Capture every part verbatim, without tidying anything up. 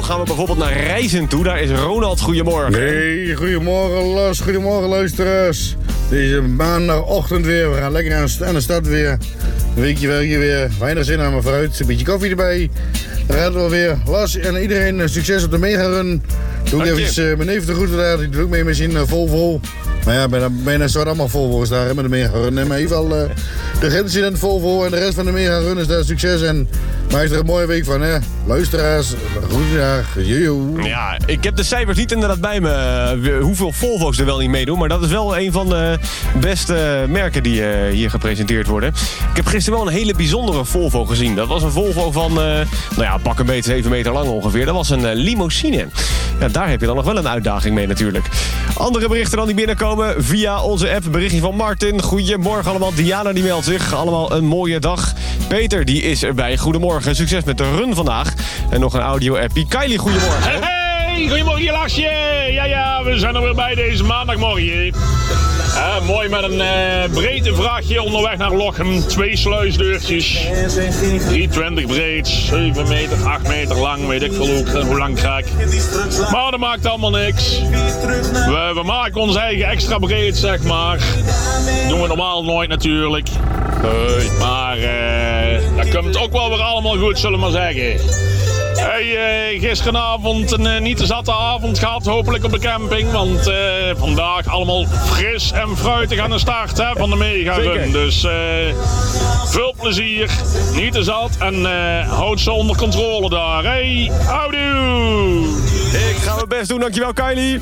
gaan we bijvoorbeeld naar Reizen toe. Daar is Ronald. Goedemorgen. Nee, goedemorgen Las, goedemorgen luisteraars. Deze maandagochtend weer, we gaan lekker aan aan de stad weer. Een weekje werken weer, weinig zin aan mijn fruit, een beetje koffie erbij. Dan gaat het wel weer. Las en iedereen uh, succes op de mega-run. Doe ik even uh, mijn neef de groeten daar, die doet ook mee met zijn uh, Volvo. Maar ja, bijna, bijna staat allemaal Volvo's daar hè, met de mega-run. Maar in ieder geval, uh, de Gens in het Volvo en de rest van de mega-run is daar succes. En maak er een mooie week van, hè. Luisteraars, goedendag, jojo. Ja, ik heb de cijfers niet inderdaad bij me, hoeveel Volvo's er wel niet meedoen. Maar dat is wel een van de beste merken die uh, hier gepresenteerd worden. Ik heb gisteren wel een hele bijzondere Volvo gezien. Dat was een Volvo van, uh, nou ja, pak een beetje zeven meter lang ongeveer. Dat was een uh, limousine. Ja, daar heb je dan nog wel een uitdaging mee natuurlijk. Andere berichten dan die binnenkomen via onze app. Berichtje van Martin. Goedemorgen allemaal. Diana die meldt zich. Allemaal een mooie dag. Peter die is erbij. Goedemorgen. Succes met de run vandaag. En nog een audio-appie. Kylie, goedemorgen. Hey, hey, goedemorgen Lasje. Ja, ja, we zijn er weer bij deze maandagmorgen. Uh, mooi met een uh, breedte vrachtje onderweg naar Lochem. Twee sluisdeurtjes. driehonderdtwintig breed, zeven meter, acht meter lang. Weet ik veel hoe, hoe lang krijg. Maar dat maakt allemaal niks. We, we maken ons eigen extra breed, zeg maar. Doen we normaal nooit natuurlijk. Nee. Maar uh, dat komt ook wel weer allemaal goed, zullen we maar zeggen. Hey, uh, gisteravond een uh, niet te zatte avond gehad, hopelijk op de camping. Want uh, vandaag allemaal fris en fruitig aan de start hè, van de mega-run. Dus uh, veel plezier, niet te zat en uh, houd ze onder controle daar. Hey, houdoe! Ik ga mijn best doen, dankjewel Kylie.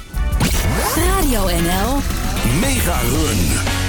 Radio N L Mega-run.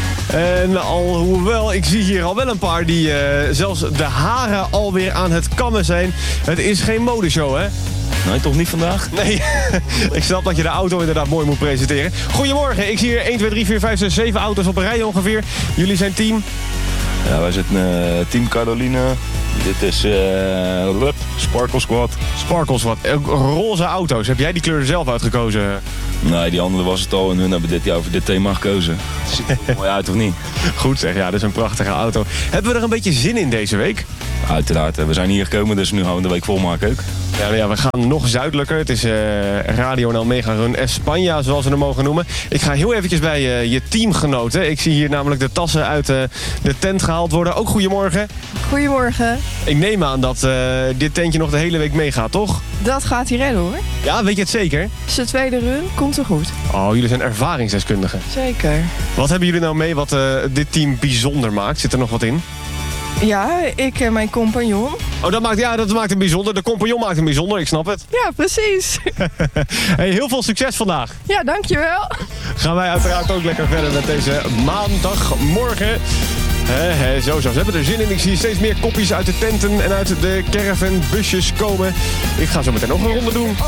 En alhoewel, ik zie hier al wel een paar die uh, zelfs de haren alweer aan het kammen zijn. Het is geen modeshow, hè? Nee, toch niet vandaag? Nee, ik snap dat je de auto inderdaad mooi moet presenteren. Goedemorgen, ik zie hier één, twee, drie, vier, vijf, zes, zeven auto's op een rij ongeveer. Jullie zijn team? Ja, wij zitten uh, Team Caroline. Dit is uh, Lup, Sparkle Squad. Sparkle Squad, roze auto's. Heb jij die kleur er zelf uitgekozen? Nee, die andere was het al en hun hebben dit jaar voor dit thema gekozen. Het ziet er mooi uit, of niet? Goed zeg, ja, dat is een prachtige auto. Hebben we er een beetje zin in deze week? Uiteraard, we zijn hier gekomen, dus nu gaan we de week volmaken ook. Ja, nou ja, we gaan nog zuidelijker. Het is uh, Radio N L Mega Run España, zoals we hem mogen noemen. Ik ga heel eventjes bij uh, je teamgenoten. Ik zie hier namelijk de tassen uit uh, de tent gehaald worden. Ook goedemorgen. Goedemorgen. Ik neem aan dat uh, dit tentje nog de hele week meegaat, toch? Dat gaat hij redden hoor. Ja, weet je het zeker? Zijn tweede run komt er goed. Oh, jullie zijn ervaringsdeskundigen. Zeker. Wat hebben jullie nou mee wat uh, dit team bijzonder maakt? Zit er nog wat in? Ja, ik en mijn compagnon. Oh, dat maakt, ja, dat maakt hem bijzonder. De compagnon maakt hem bijzonder, ik snap het. Ja, precies. Hey, heel veel succes vandaag. Ja, dankjewel. Gaan wij uiteraard ook lekker verder met deze maandagmorgen. He, he, zo, zo. Ze hebben er zin in. Ik zie steeds meer kopjes uit de tenten en uit de caravanbusjes komen. Ik ga zo meteen nog een ronde doen.